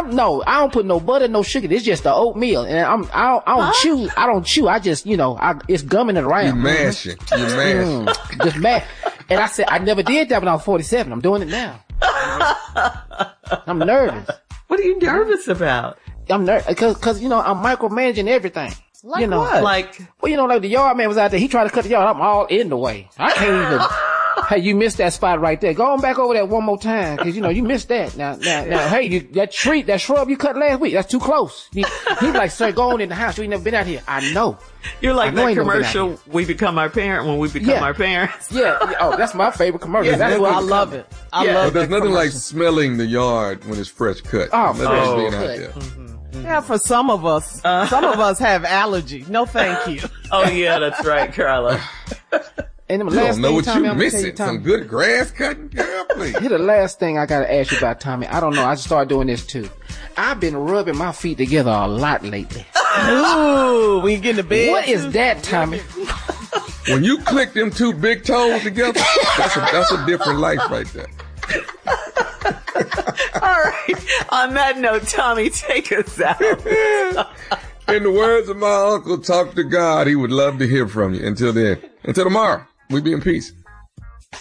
No, I don't put no butter, no sugar. It's just the oatmeal, and I don't chew. I don't chew. I just, it's gumming it around. You mash it. You mash it. Just mash. And I said I never did that when I was 47. I'm doing it now. I'm nervous. What are you nervous about? I'm nervous because I'm micromanaging everything. Like what? Like the yard man was out there. He tried to cut the yard. I'm all in the way. I can't even. Hey, you missed that spot right there. Go on back over there one more time, because you missed that. Now, hey, that shrub you cut last week, that's too close. He's like, sir, go on in the house. You ain't never been out here. I know. You're like that commercial, We Become Our Parent, when we become our parents. Yeah. Oh, that's my favorite commercial. That's what I love it. I love it. There's nothing like smelling the yard when it's fresh cut. Oh, being out there. Mm-hmm. Yeah, for some of us have allergies. No, thank you. Oh yeah, that's right, Carla. And the you last don't know thing, what Tommy, you're I'm missing. Tommy, Some good grass cutting. Girl, please. Here's the last thing I gotta ask you about, Tommy. I don't know. I just started doing this too. I've been rubbing my feet together a lot lately. Ooh, when you get in the bed. What is that, Tommy? When you click them two big toes together, that's a different life right there. All right. On that note, Tommy, take us out. In the words of my uncle, talk to God. He would love to hear from you. Until then, until tomorrow, we be in peace.